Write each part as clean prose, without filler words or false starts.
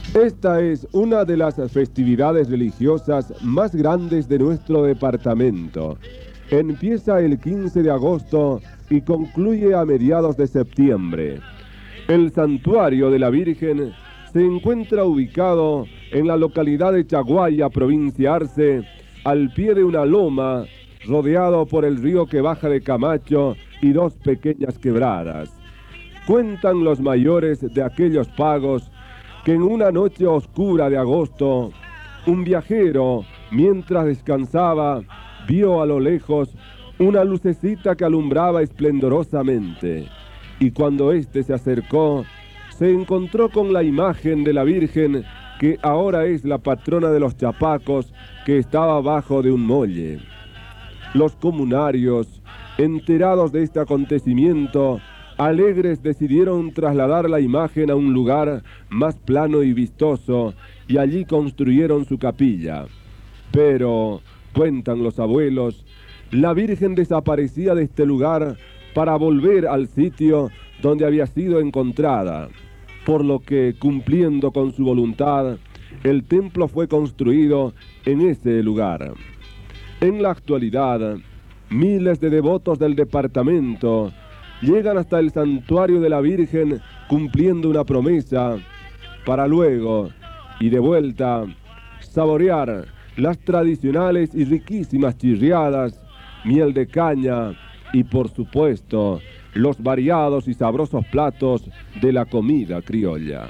Esta es una de las festividades religiosas más grandes de nuestro departamento. Empieza el 15 de agosto y concluye a mediados de septiembre. El santuario de la Virgen se encuentra ubicado en la localidad de Chaguaya, provincia Arce, al pie de una loma, rodeado por el río que baja de Camacho y dos pequeñas quebradas. Cuentan los mayores de aquellos pagos que en una noche oscura de agosto, un viajero, mientras descansaba, vio a lo lejos una lucecita que alumbraba esplendorosamente, y cuando éste se acercó, se encontró con la imagen de la Virgen, que ahora es la patrona de los chapacos, que estaba abajo de un molle. Los comunarios, enterados de este acontecimiento, alegres decidieron trasladar la imagen a un lugar más plano y vistoso, y allí construyeron su capilla. Pero, cuentan los abuelos, la Virgen desaparecía de este lugar para volver al sitio donde había sido encontrada, por lo que, cumpliendo con su voluntad, el templo fue construido en ese lugar. En la actualidad, miles de devotos del departamento llegan hasta el santuario de la Virgen cumpliendo una promesa, para luego, y de vuelta, saborear las tradicionales y riquísimas chirriadas, miel de caña y, por supuesto, los variados y sabrosos platos de la comida criolla.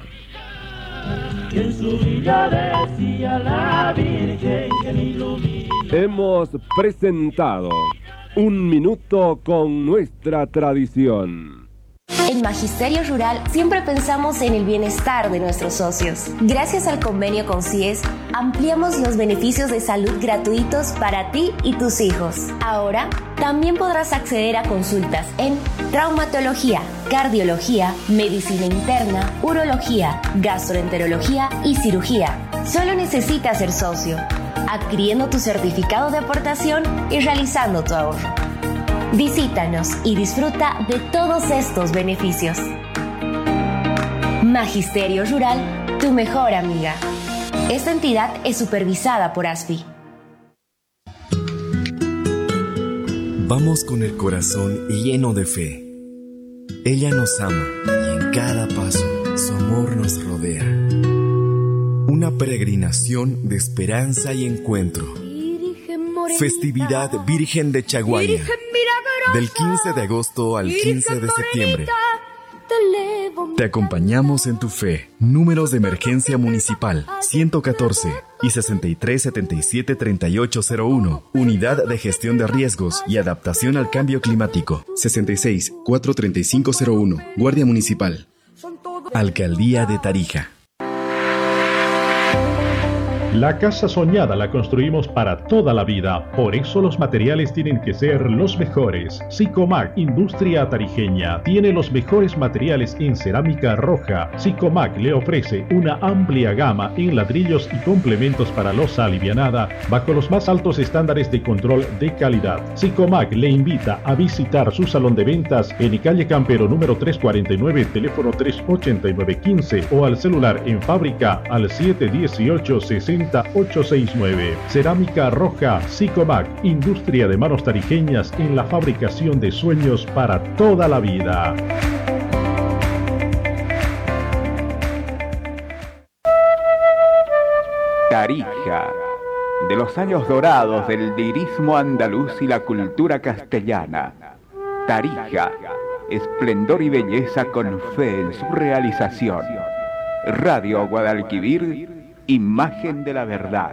Hemos presentado Un Minuto con Nuestra Tradición. En Magisterio Rural siempre pensamos en el bienestar de nuestros socios. Gracias al convenio con CIES, ampliamos los beneficios de salud gratuitos para ti y tus hijos. Ahora, también podrás acceder a consultas en traumatología, cardiología, medicina interna, urología, gastroenterología y cirugía. Solo necesitas ser socio, adquiriendo tu certificado de aportación y realizando tu ahorro. Visítanos y disfruta de todos estos beneficios. Magisterio Rural, tu mejor amiga. Esta entidad es supervisada por ASFI. Vamos con el corazón lleno de fe. Ella nos ama y en cada paso su amor nos rodea. Una peregrinación de esperanza y encuentro. Festividad Virgen de Chaguaya. Del 15 de agosto al 15 de septiembre. Te acompañamos en tu fe. Números de emergencia municipal 114 y 63 77 3801. Unidad de gestión de riesgos y adaptación al cambio climático 66 43501. Guardia Municipal. Alcaldía de Tarija. La casa soñada la construimos para toda la vida, por eso los materiales tienen que ser los mejores. Sicomac Industria Tarijeña tiene los mejores materiales en cerámica roja. Sicomac le ofrece una amplia gama en ladrillos y complementos para losa alivianada bajo los más altos estándares de control de calidad. Sicomac le invita a visitar su salón de ventas en calle Campero número 349, teléfono 38915 o al celular en fábrica al 718-60869. Cerámica roja Sicomac, industria de manos tarijeñas en la fabricación de sueños para toda la vida. Tarija, de los años dorados del lirismo andaluz y la cultura castellana. Tarija, esplendor y belleza con fe en su realización. Radio Guadalquivir, imagen de la verdad.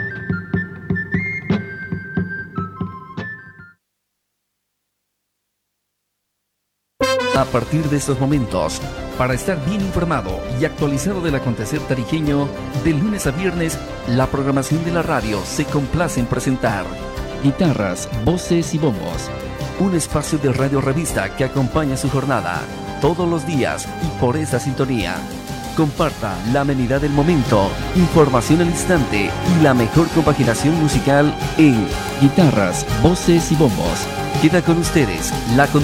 A partir de estos momentos, para estar bien informado y actualizado del acontecer tarijeño, de lunes a viernes, la programación de la radio se complace en presentar Guitarras, Voces y Bombos, un espacio de radio revista que acompaña su jornada todos los días y por esta sintonía. Comparta la amenidad del momento, información al instante y la mejor compaginación musical en Guitarras, Voces y Bombos. Queda con ustedes la